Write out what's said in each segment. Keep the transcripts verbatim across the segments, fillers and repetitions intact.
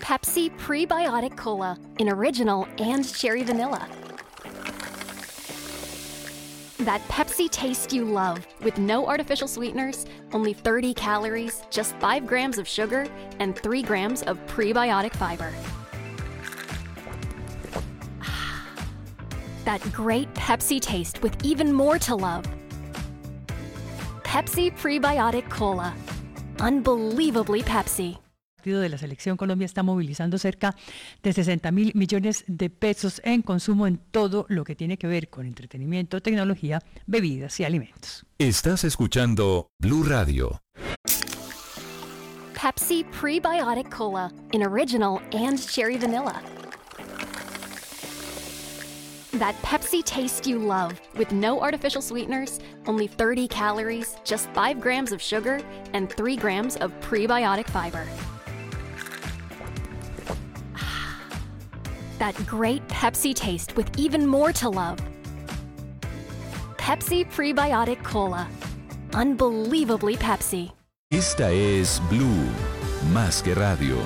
Pepsi Prebiotic Cola in original and cherry vanilla. That Pepsi taste you love, with no artificial sweeteners, only thirty calories, just five grams of sugar, and three grams of prebiotic fiber. That great Pepsi taste with even more to love. Pepsi Prebiotic Cola. Unbelievably Pepsi. El partido de la Selección Colombia está movilizando cerca de sesenta mil millones de pesos en consumo en todo lo que tiene que ver con entretenimiento, tecnología, bebidas y alimentos. Estás escuchando Blue Radio. Pepsi Prebiotic Cola in original and cherry vanilla. That Pepsi taste you love, with no artificial sweeteners, only thirty calories, just five grams of sugar, and three grams of prebiotic fiber. That great Pepsi taste with even more to love. Pepsi Prebiotic Cola. Unbelievably Pepsi. Esta es Blue, más que radio.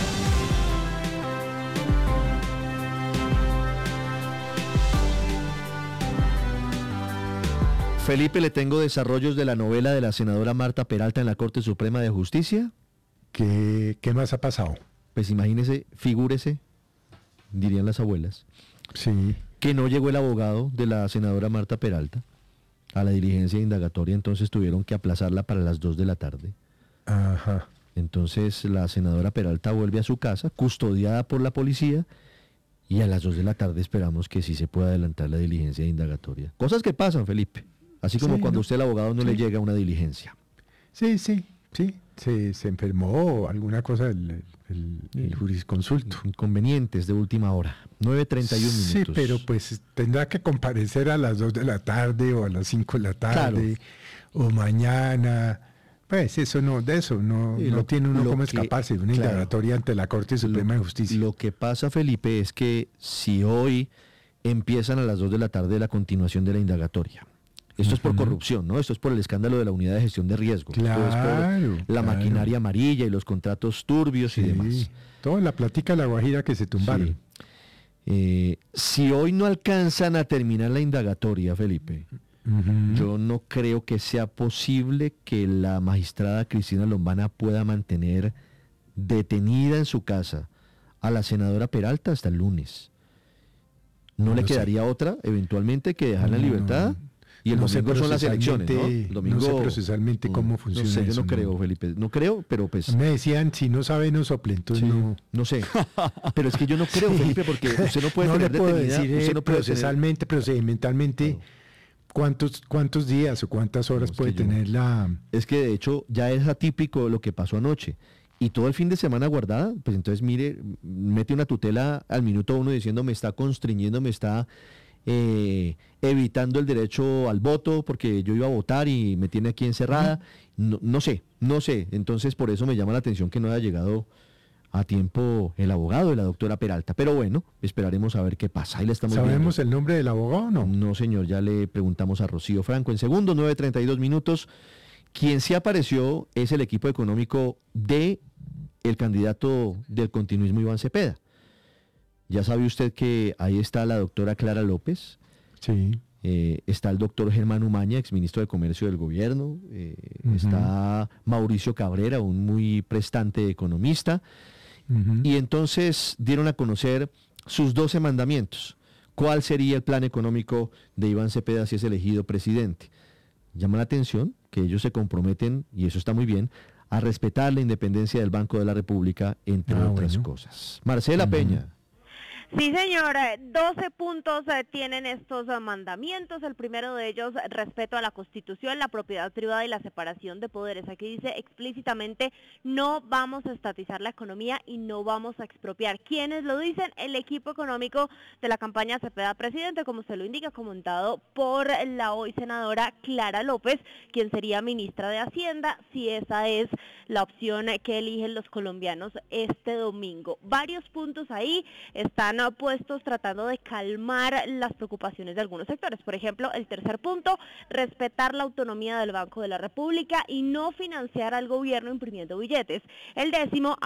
Felipe, le tengo desarrollos de la novela de la senadora Marta Peralta en la Corte Suprema de Justicia. ¿Qué, qué más ha pasado? Pues imagínese, figúrese, dirían las abuelas, sí, que no llegó el abogado de la senadora Marta Peralta a la diligencia indagatoria, entonces tuvieron que aplazarla para las dos de la tarde. Ajá. Entonces la senadora Peralta vuelve a su casa, custodiada por la policía, y a las dos de la tarde esperamos que sí se pueda adelantar la diligencia indagatoria. Cosas que pasan, Felipe, así como sí, cuando ¿no? usted el abogado no sí. le llega una diligencia. Sí, sí, sí. Se, se enfermó alguna cosa el, el, el jurisconsulto. Inconvenientes de última hora. nueve treinta y uno Sí, minutos. pero pues tendrá que comparecer a las dos de la tarde o a las cinco de la tarde, claro. O mañana. Pues eso no, de eso no, sí, no lo, tiene uno cómo que, escaparse de una claro, indagatoria ante la Corte Suprema lo, de Justicia. Lo que pasa, Felipe, es que si hoy empiezan a las dos de la tarde la continuación de la indagatoria, esto uh-huh. es por corrupción, ¿no? Esto es por el escándalo de la Unidad de Gestión de Riesgo. Claro, esto es por la claro. maquinaria amarilla y los contratos turbios sí, y demás. Toda la plática de la Guajira que se tumbaron. Sí. Eh, si hoy no alcanzan a terminar la indagatoria, Felipe, uh-huh. yo no creo que sea posible que la magistrada Cristina Lombana pueda mantener detenida en su casa a la senadora Peralta hasta el lunes. ¿No, no le quedaría sé. otra, eventualmente, que dejarla en no, libertad? No. Y el no domingo son las elecciones, ¿no? El domingo, no sé procesalmente cómo funciona no sé, yo eso, no creo, no. Felipe, no creo, pero pues... Me decían, si no sabe, no sople, entonces sí, no... No sé, pero es que yo no creo, sí. Felipe, porque usted no puede no tener le puedo detenida... decir usted eh, no puede procesalmente, tener... procedimentalmente, claro. cuántos, cuántos días o cuántas horas no, es puede tener no. la... Es que de hecho ya es atípico lo que pasó anoche. Y todo el fin de semana guardada, pues entonces mire, mete una tutela al minuto uno diciendo me está constriñendo, me está... Eh, evitando el derecho al voto porque yo iba a votar y me tiene aquí encerrada, no, no sé, no sé, entonces por eso me llama la atención que no haya llegado a tiempo el abogado de la doctora Peralta, pero bueno, esperaremos a ver qué pasa. Ahí le estamos ¿Sabemos viendo. el nombre del abogado o no? No, señor, ya le preguntamos a Rocío Franco. En segundo, nueve treinta y dos minutos, quien sí apareció es el equipo económico de el candidato del continuismo Iván Cepeda. Ya sabe usted que ahí está la doctora Clara López, sí. eh, está el doctor Germán Umaña, exministro de Comercio del Gobierno, eh, uh-huh. está Mauricio Cabrera, un muy prestante economista, uh-huh. y entonces dieron a conocer sus doce mandamientos. ¿Cuál sería el plan económico de Iván Cepeda si es elegido presidente? Llama la atención que ellos se comprometen, y eso está muy bien, a respetar la independencia del Banco de la República, entre ah, otras bueno. cosas. Marcela uh-huh. Peña. Sí, señor. doce puntos eh, tienen estos eh, mandamientos. El primero de ellos, respeto a la Constitución, la propiedad privada y la separación de poderes. Aquí dice explícitamente, no vamos a estatizar la economía y no vamos a expropiar. ¿Quiénes lo dicen? El equipo económico de la campaña Cepeda Presidente, como se lo indica, comentado por la hoy senadora Clara López, quien sería ministra de Hacienda, si esa es la opción que eligen los colombianos este domingo. Varios puntos ahí están puestos tratando de calmar las preocupaciones de algunos sectores. Por ejemplo, el tercer punto, respetar la autonomía del Banco de la República y no financiar al gobierno imprimiendo billetes. El décimo,